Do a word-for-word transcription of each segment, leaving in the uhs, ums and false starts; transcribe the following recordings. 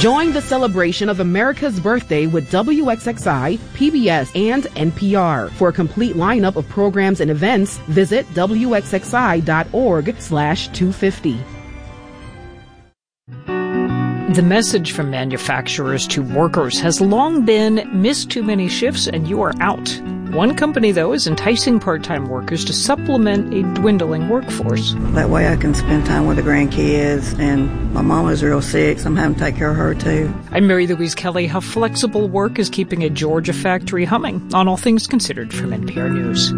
Join the celebration of America's birthday with W X X I, P B S, and N P R. For a complete lineup of programs and events, visit W X X I dot org slash two fifty. The message from manufacturers to workers has long been, miss too many shifts and you are out. One company, though, is enticing part-time workers to supplement a dwindling workforce. That way I can spend time with the grandkids, and my mama's real sick, so I'm having to take care of her, too. I'm Mary Louise Kelly. How flexible work is keeping a Georgia factory humming on All Things Considered from N P R News.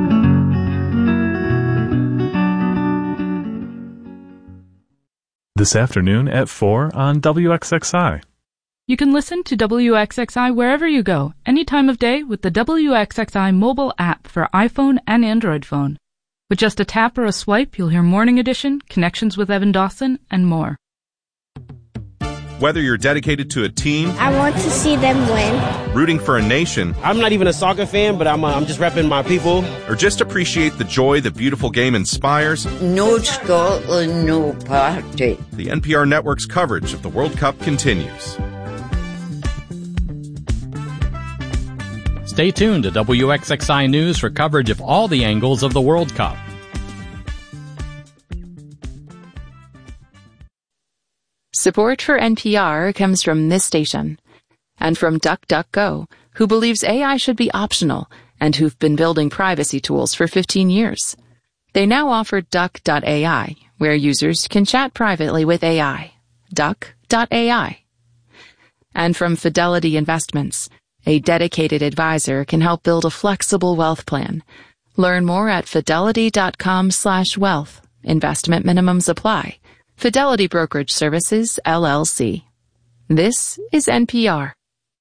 This afternoon at four on W X X I. You can listen to W X X I wherever you go, any time of day with the W X X I mobile app for iPhone and Android phone. With just a tap or a swipe, you'll hear Morning Edition, Connections with Evan Dawson, and more. Whether you're dedicated to a team, I want to see them win, rooting for a nation, I'm not even a soccer fan, but I'm, uh, I'm just repping my people, or just appreciate the joy the beautiful game inspires, no Scotland, no party. The N P R Network's coverage of the World Cup continues. Stay tuned to W X X I News for coverage of all the angles of the World Cup. Support for N P R comes from this station and from DuckDuckGo, who believes A I should be optional and who've been building privacy tools for fifteen years. They now offer Duck dot A I, where users can chat privately with A I. Duck dot A I. And from Fidelity Investments, a dedicated advisor can help build a flexible wealth plan. Learn more at fidelity.com slash wealth. Investment minimums apply. Fidelity Brokerage Services, L L C. This is N P R.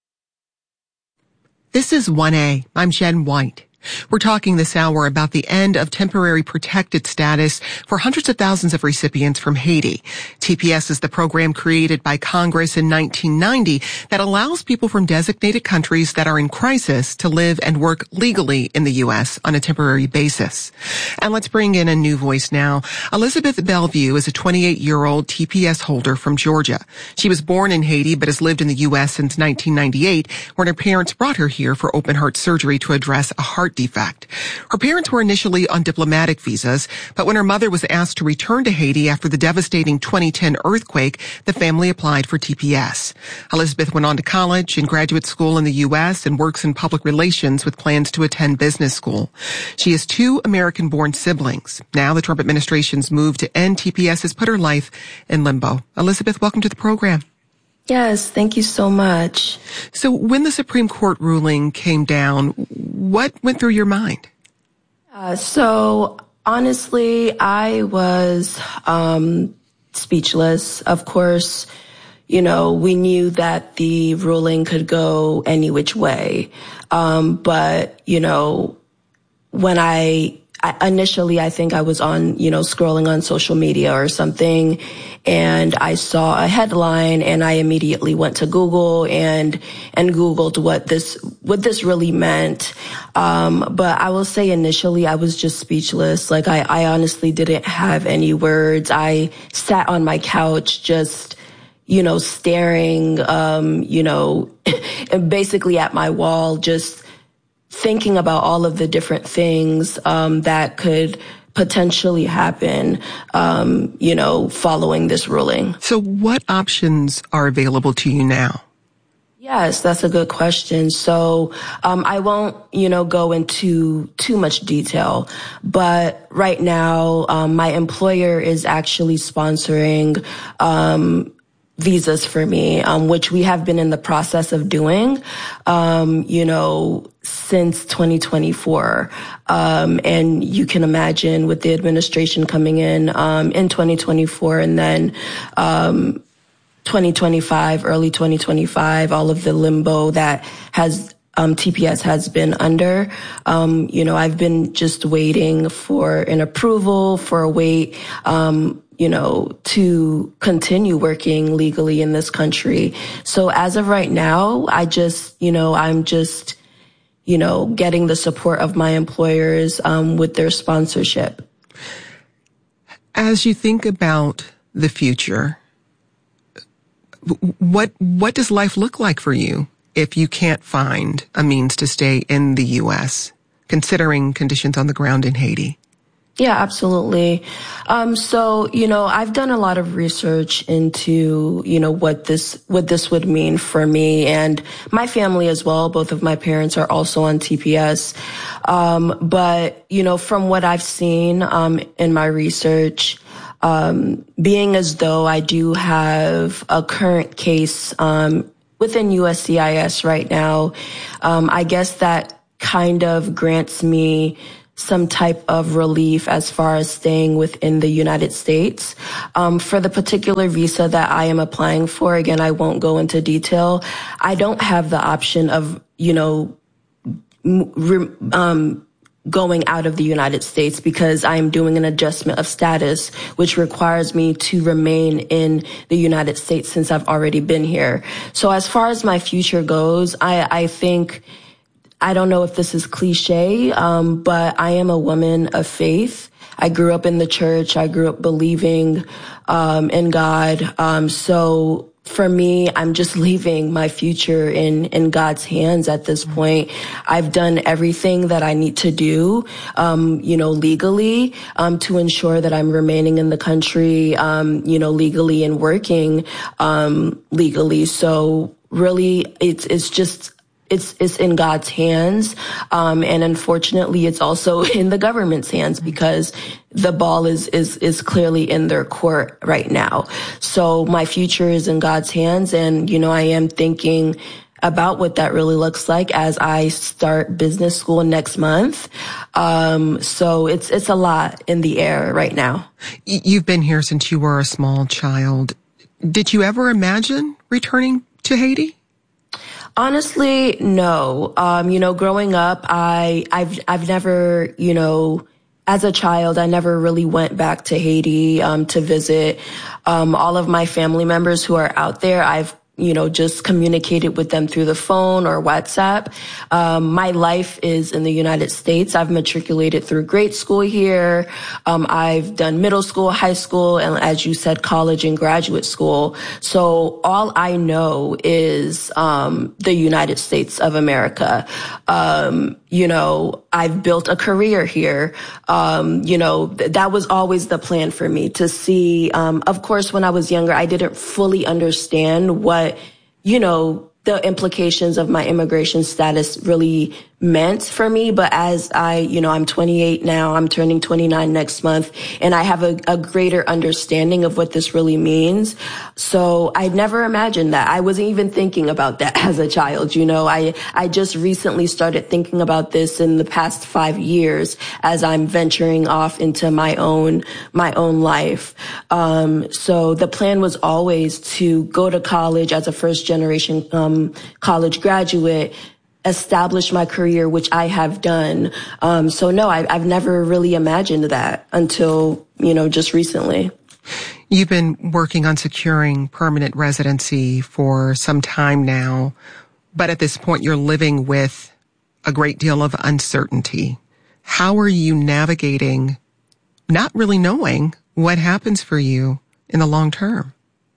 This is one A. I'm Jen White. We're talking this hour about the end of temporary protected status for hundreds of thousands of recipients from Haiti. T P S is the program created by Congress in nineteen ninety that allows people from designated countries that are in crisis to live and work legally in the U S on a temporary basis. And let's bring in a new voice now. Elizabeth Bellevue is a twenty-eight-year-old T P S holder from Georgia. She was born in Haiti but has lived in the U S since nineteen ninety-eight, when her parents brought her here for open heart surgery to address a heart defect. Her parents were initially on diplomatic visas, but when her mother was asked to return to Haiti after the devastating twenty ten earthquake, the family applied for T P S. Elizabeth went on to college and graduate school in the U S and works in public relations with plans to attend business school. She has two American-born siblings. Now the Trump administration's move to end T P S has put her life in limbo. Elizabeth, welcome to the program. Yes, thank you so much. So when the Supreme Court ruling came down, what went through your mind? Uh, so honestly, I was um, speechless. Of course, you know, we knew that the ruling could go any which way. Um, but, you know, when I, I initially, I think I was on, you know, scrolling on social media or something, and I saw a headline and I immediately went to Google and, and Googled what this, what this really meant. Um, but I will say initially I was just speechless. Like I, I honestly didn't have any words. I sat on my couch just, you know, staring, um, you know, basically at my wall, just thinking about all of the different things, um, that could potentially happen, um, you know, following this ruling. So what options are available to you now? Yes, that's a good question. So, um, I won't, you know, go into too much detail, but right now, um, my employer is actually sponsoring, um, visas for me, um, which we have been in the process of doing, um, you know, since twenty twenty-four. Um, and you can imagine with the administration coming in, um, in twenty twenty-four and then, um, twenty twenty-five, early twenty twenty-five, all of the limbo that has, um, T P S has been under. Um, you know, I've been just waiting for an approval, for a wait, um, you know, to continue working legally in this country. So as of right now, I just, you know, I'm just, you know, getting the support of my employers, um, with their sponsorship. As you think about the future, What, what does life look like for you if you can't find a means to stay in the U S, considering conditions on the ground in Haiti? Yeah, absolutely. Um, so, you know, I've done a lot of research into, you know, what this, what this would mean for me and my family as well. Both of my parents are also on T P S. Um, but, you know, from what I've seen, um, in my research, um, being as though I do have a current case, um, within U S C I S right now, um, I guess that kind of grants me some type of relief as far as staying within the United States. Um, for the particular visa that I am applying for, again, I won't go into detail. I don't have the option of, you know, um, going out of the United States because I am doing an adjustment of status, which requires me to remain in the United States since I've already been here. So as far as my future goes, I, I think I don't know if this is cliche, um, but I am a woman of faith. I grew up in the church. I grew up believing um, in God. Um, so for me, I'm just leaving my future in, in God's hands at this point. I've done everything that I need to do, um, you know, legally, um, to ensure that I'm remaining in the country, um, you know, legally and working um, legally. So really, it's it's just It's, it's in God's hands. Um, and unfortunately, it's also in the government's hands because the ball is, is, is clearly in their court right now. So my future is in God's hands. And, you know, I am thinking about what that really looks like as I start business school next month. Um, so it's, it's a lot in the air right now. You've been here since you were a small child. Did you ever imagine returning to Haiti? Honestly, no. Um, you know, growing up, I, I've, I've never, you know, as a child, I never really went back to Haiti, um, to visit. Um, all of my family members who are out there, I've, you know, just communicated with them through the phone or WhatsApp. Um, my life is in the United States. I've matriculated through grade school here. Um, I've done middle school, high school, and as you said, college and graduate school. So all I know is, um, the United States of America. Um, you know, I've built a career here. Um, you know, th- that was always the plan for me to see. Um, of course, when I was younger, I didn't fully understand what, you know, the implications of my immigration status really meant for me. But as I, you know, I'm twenty-eight now, I'm turning twenty-nine next month, and I have a, a greater understanding of what this really means. So I never imagined that. I wasn't even thinking about that as a child. You know, I, I just recently started thinking about this in the past five years as I'm venturing off into my own, my own life. Um, so the plan was always to go to college as a first generation, um, college graduate, establish my career, which I have done. Um, so no, I, I've never really imagined that until, you know, just recently. You've been working on securing permanent residency for some time now, but at this point you're living with a great deal of uncertainty. How are you navigating not really knowing what happens for you in the long term?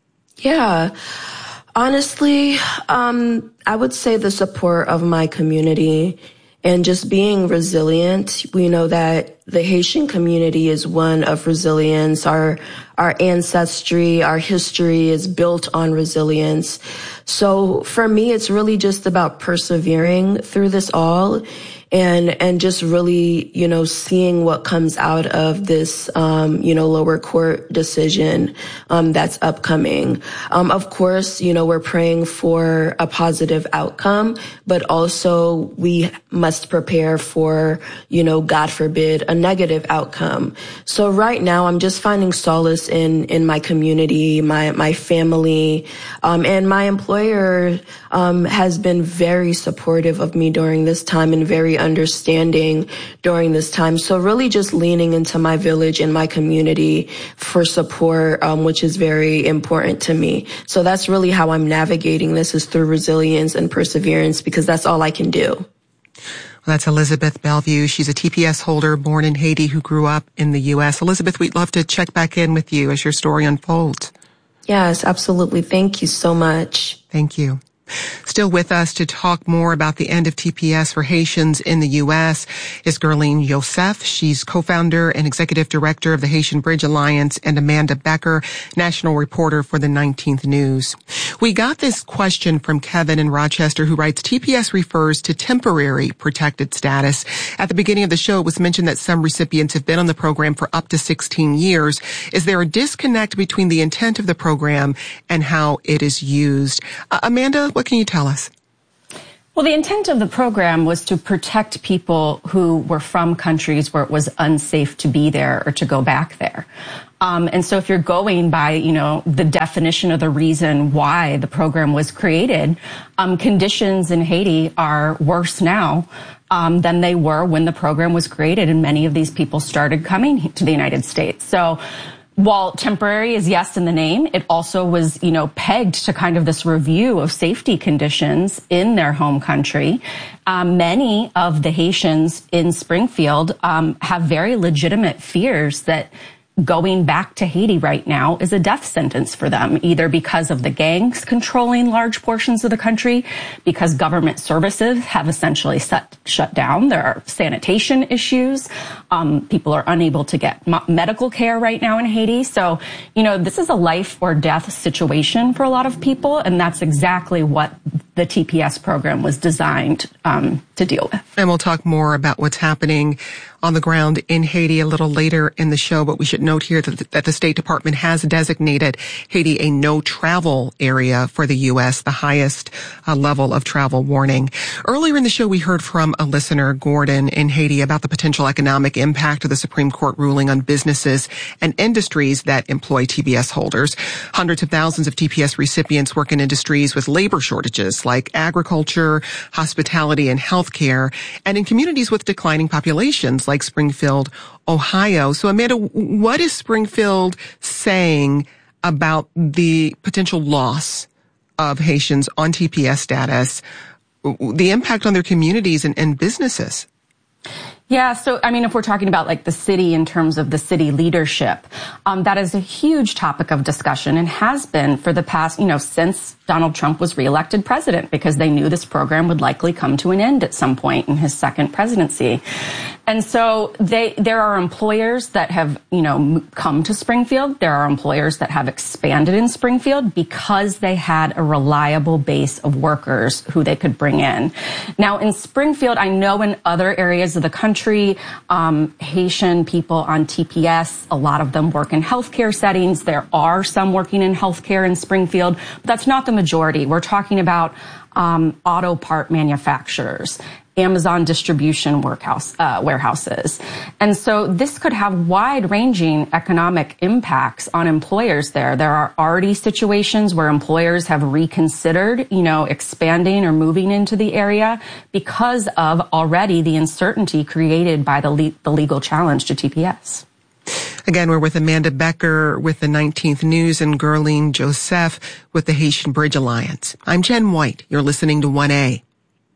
Yeah. Honestly, um, I would say the support of my community and just being resilient. We know that the Haitian community is one of resilience. Our, our ancestry, our history is built on resilience. So for me, it's really just about persevering through this all. And, and just really, you know, seeing what comes out of this, um, you know, lower court decision, um, that's upcoming. Um, of course, you know, we're praying for a positive outcome, but also we must prepare for, you know, God forbid, a negative outcome. So right now I'm just finding solace in, in my community, my, my family, um, and my employer, um, has been very supportive of me during this time and very understanding during this time. So really just leaning into my village and my community for support, um, which is very important to me. So that's really how I'm navigating this, is through resilience and perseverance, because that's all I can do. Well, that's Elizabeth Bellevue. She's a T P S holder born in Haiti who grew up in the U S. Elizabeth, we'd love to check back in with you as your story unfolds. Yes, absolutely. Thank you so much. Thank you. Still with us to talk more about the end of T P S for Haitians in the U S is Guerline Joseph. She's co-founder and executive director of the Haitian Bridge Alliance, and Amanda Becker, national reporter for the nineteenth News. We got this question from Kevin in Rochester, who writes, T P S refers to temporary protected status. At the beginning of the show, it was mentioned that some recipients have been on the program for up to sixteen years. Is there a disconnect between the intent of the program and how it is used? Uh, Amanda, what can you tell us? Well, the intent of the program was to protect people who were from countries where it was unsafe to be there or to go back there. Um, and so if you're going by, you know, the definition of the reason why the program was created, um, conditions in Haiti are worse now um, than they were when the program was created, and many of these people started coming to the United States. So while temporary is yes in the name, it also was, you know, pegged to kind of this review of safety conditions in their home country. Um, many of the Haitians in Springfield um, have very legitimate fears that going back to Haiti right now is a death sentence for them, either because of the gangs controlling large portions of the country, because government services have essentially set, shut down. There are sanitation issues. Um, people are unable to get m- medical care right now in Haiti. So, you know, this is a life or death situation for a lot of people, and that's exactly what the T P S program was designed um, to deal with. And we'll talk more about what's happening on the ground in Haiti a little later in the show, but we should note here that the, that the State Department has designated Haiti a no-travel area for the U S, the highest uh, level of travel warning. Earlier in the show, we heard from a listener, Gordon, in Haiti, about the potential economic impact of the Supreme Court ruling on businesses and industries that employ T P S holders. Hundreds of thousands of T P S recipients work in industries with labor shortages like agriculture, hospitality, and healthcare, and in communities with declining populations like like Springfield, Ohio. So, Amanda, what is Springfield saying about the potential loss of Haitians on T P S status, the impact on their communities and, and businesses? Yeah, so, I mean, if we're talking about like the city in terms of the city leadership, um, that is a huge topic of discussion and has been for the past, you know, since Donald Trump was reelected president, because they knew this program would likely come to an end at some point in his second presidency. And so they, there are employers that have, you know, come to Springfield. There are employers that have expanded in Springfield because they had a reliable base of workers who they could bring in. Now, in Springfield, I know in other areas of the country, um, Haitian people on T P S, a lot of them work in healthcare settings. There are some working in healthcare in Springfield, but that's not the majority. We're talking about um, auto part manufacturers, Amazon distribution workhouse, uh, warehouses. And so this could have wide-ranging economic impacts on employers there. There are already situations where employers have reconsidered, you know, expanding or moving into the area because of already the uncertainty created by the, le- the legal challenge to T P S. Again, we're with Amanda Becker with the nineteenth News and Guerline Joseph with the Haitian Bridge Alliance. I'm Jen White. You're listening to one A.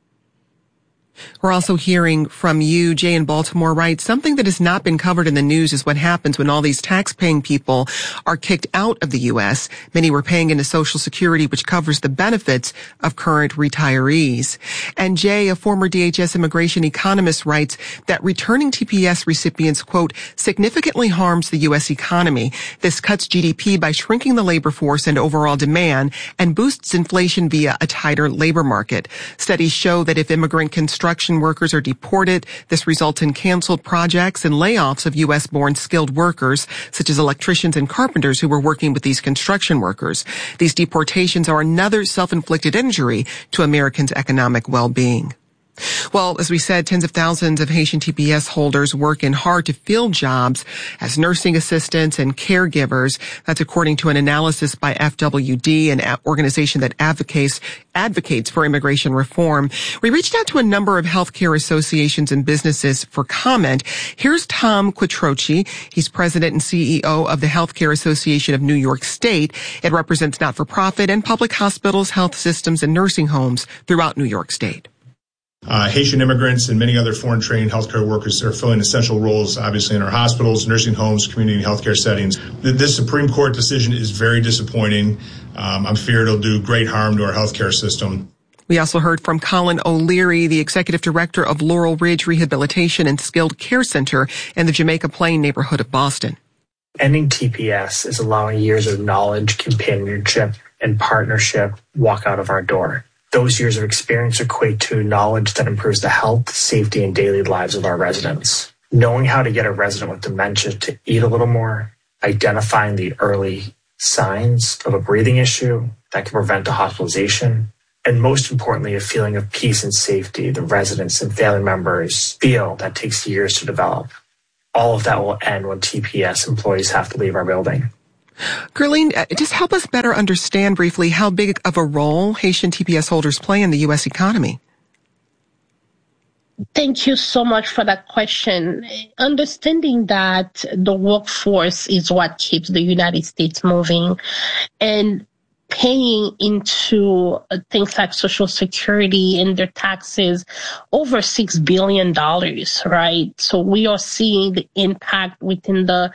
We're also hearing from you. Jay in Baltimore writes, something that has not been covered in the news is what happens when all these tax-paying people are kicked out of the U S. Many were paying into Social Security, which covers the benefits of current retirees. And Jay, a former D H S immigration economist, writes that returning T P S recipients, quote, significantly harms the U S economy. This cuts G D P by shrinking the labor force and overall demand and boosts inflation via a tighter labor market. Studies show that if immigrant construction workers are deported, this results in canceled projects and layoffs of U S-born skilled workers, such as electricians and carpenters who were working with these construction workers. These deportations are another self-inflicted injury to Americans' economic well-being. Well, as we said, tens of thousands of Haitian T P S holders work in hard-to-fill jobs as nursing assistants and caregivers. That's according to an analysis by F W D, an organization that advocates advocates for immigration reform. We reached out to a number of healthcare associations and businesses for comment. Here's Tom Quattrochi. He's president and C E O of the Healthcare Association of New York State. It represents not-for-profit and public hospitals, health systems, and nursing homes throughout New York State. Uh, Haitian immigrants and many other foreign-trained healthcare workers are filling essential roles, obviously, in our hospitals, nursing homes, community healthcare settings. This Supreme Court decision is very disappointing. Um, I'm feared it'll do great harm to our healthcare system. We also heard from Colin O'Leary, the executive director of Laurel Ridge Rehabilitation and Skilled Care Center in the Jamaica Plain neighborhood of Boston. Ending T P S is allowing years of knowledge, companionship, and partnership walk out of our door. Those years of experience equate to knowledge that improves the health, safety, and daily lives of our residents. Knowing how to get a resident with dementia to eat a little more, identifying the early signs of a breathing issue that can prevent a hospitalization, and most importantly, a feeling of peace and safety the residents and family members feel that takes years to develop. All of that will end when T P S employees have to leave our building. Gerline, just help us better understand briefly how big of a role Haitian T P S holders play in the U S economy. Thank you so much for that question. Understanding that the workforce is what keeps the United States moving, and paying into things like Social Security and their taxes over six billion dollars, right? So we are seeing the impact within the